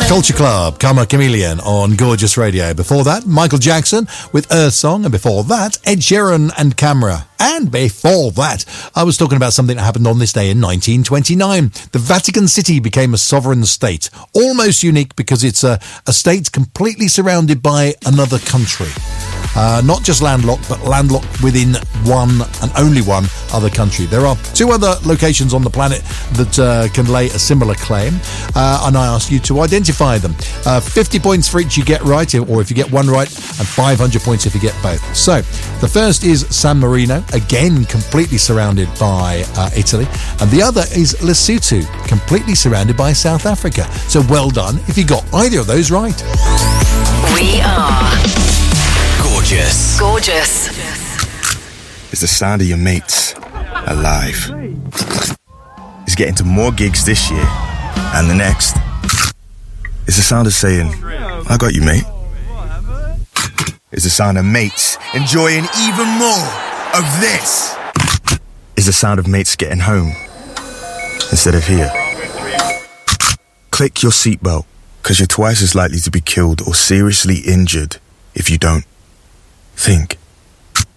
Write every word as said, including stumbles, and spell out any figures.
Culture Club, Karma Chameleon on Gorgeous Radio. Before that, Michael Jackson with Earth Song, and before that, Ed Sheeran and Camera. And before that, I was talking about something that happened on this day in nineteen twenty-nine. The Vatican City became a sovereign state, almost unique because it's a, a state completely surrounded by another country. Uh, not just landlocked, but landlocked within one and only one other country. There are two other locations on the planet that uh, can lay a similar claim, uh, and I ask you to identify them. Uh, fifty points for each you get right, or if you get one right, and five hundred points if you get both. So, the first is San Marino, again completely surrounded by uh, Italy, and the other is Lesotho, completely surrounded by South Africa. So well done if you got either of those right. We are Gorgeous. Gorgeous. It's the sound of your mates alive. It's getting to more gigs this year and the next. It's the sound of saying, I got you, mate. It's the sound of mates enjoying even more of this. It's the sound of mates getting home instead of here. Click your seatbelt, because you're twice as likely to be killed or seriously injured if you don't. Think.